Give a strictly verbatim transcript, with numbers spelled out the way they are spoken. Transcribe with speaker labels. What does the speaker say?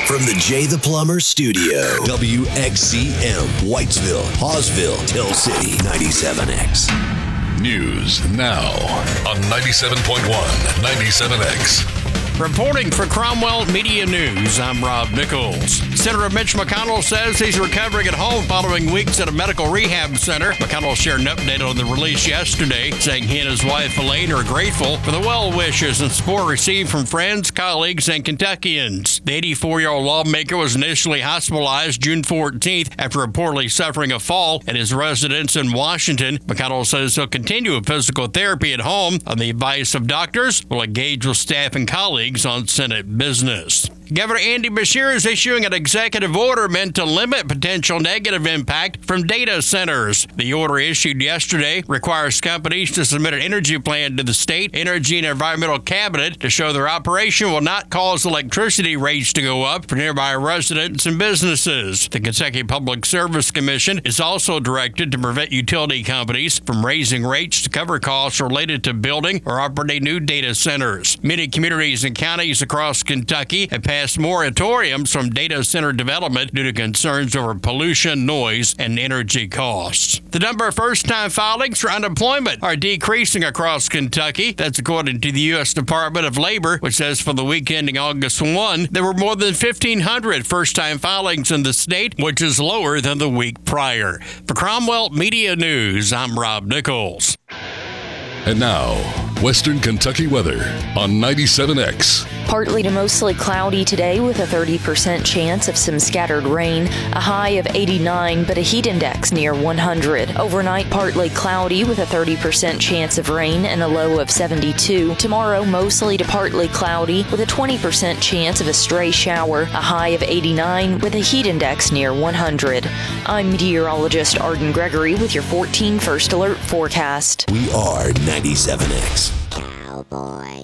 Speaker 1: From the Jay the Plumber studio, W X C M, Whitesville, Hawesville, Tell City, ninety-seven X.
Speaker 2: News now on ninety-seven point one, ninety-seven X.
Speaker 3: Reporting for Cromwell Media News, I'm Rob Nichols. Senator Mitch McConnell says he's recovering at home following weeks at a medical rehab center. McConnell shared an update on the release yesterday, saying he and his wife Elaine are grateful for the well wishes and support received from friends, colleagues, and Kentuckians. The eighty-four-year-old lawmaker was initially hospitalized June fourteenth after reportedly suffering a fall at his residence in Washington. McConnell says he'll continue with physical therapy at home on the advice of doctors, will engage with staff and colleagues on Senate business. Governor Andy Beshear is issuing an executive order meant to limit potential negative impact from data centers. The order issued yesterday requires companies to submit an energy plan to the State Energy and Environmental Cabinet to show their operation will not cause electricity rates to go up for nearby residents and businesses. The Kentucky Public Service Commission is also directed to prevent utility companies from raising rates to cover costs related to building or operating new data centers. Many communities and counties across Kentucky have passed moratoriums from data center development due to concerns over pollution, noise, and energy costs. The number of first-time filings for unemployment are decreasing across Kentucky. That's according to the U S Department of Labor, which says for the week ending August first, there were more than fifteen hundred first-time filings in the state, which is lower than the week prior. For Cromwell Media News, I'm Rob Nichols.
Speaker 2: And now, Western Kentucky weather on ninety-seven X.
Speaker 4: Partly to mostly cloudy today with a thirty percent chance of some scattered rain, a high of eighty-nine, but a heat index near one hundred. Overnight, partly cloudy with a thirty percent chance of rain and a low of seventy-two. Tomorrow, mostly to partly cloudy with a twenty percent chance of a stray shower, a high of eighty-nine with a heat index near one hundred. I'm meteorologist Arden Gregory with your fourteen First Alert forecast.
Speaker 1: We are ninety-seven X.
Speaker 5: Cowboy.